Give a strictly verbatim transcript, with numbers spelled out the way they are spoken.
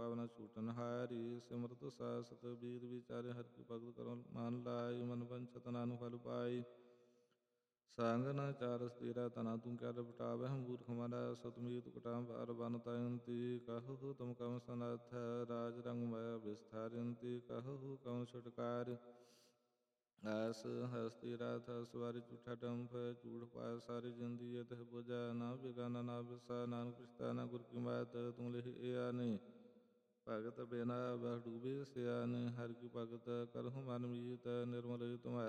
ਭਾਵਨਾ ਛੂਟਨ ਹਾਰੀ। ਸਿਮਰਤ ਸਾਸਤ ਬੀਰ ਵਿਚਾਰੇ ਹਰਿ ਕੀ ਭਗਤ ਕਰੋ ਮਨ ਲਾਈ। ਮਨ ਵੰਚਤ ਨਾਨਕ ਫਲ ਪਾਈ। ਸੰਗ ਨ ਚਾਰਸ ਤੇਰਾ ਤਨਾ ਤੂੰ ਕਿਆ ਲਪਟਾਵਹਿ। ਮੂਰਖ ਮਨਾ ਸਤਮੀਤ ਕੁਟਾਮ ਬਾਰ ਬਨ ਤਯੰਤੀ। ਕਹਹੁ ਤੁਮ ਕਮ ਸਨਥ ਰਾਜ ਰੰਗ ਮੈ ਵਿਸਥਾਰੰਤੀ। ਕਹਹੁ ਕਮ ਛੁਟਕਾਰ ਆਸ ਹਸਤੀ ਰਾਥ। ਸਵਾਰੀ ਝੂਠਾ ਡੰਫ ਝੂਠ ਪਾਇ ਸਾਰੀ ਜਿੰਦੀ। ਇਹ ਤਿਹ ਬੁਝਾ ਨਾ ਬਿਗਾਨਾ ਨਾ ਬਿਸਾ। ਨਾਨਕ ਪਛਤਾ ਨਾ ਗੁਰ ਕੀ ਮਾਤ ਤੂੰ ਲਿਖ ਏਆਨੇ। ਭਗਤ ਬਿਨਾ ਬਹੁ ਡੂਬੇ ਸਿਆਨੇ। ਹਰਿ ਕੀ ਭਗਤ ਕਰਹੁ ਮਨ ਮੀਤ ਨਿਰਮਲ ਤੁਮਹਿ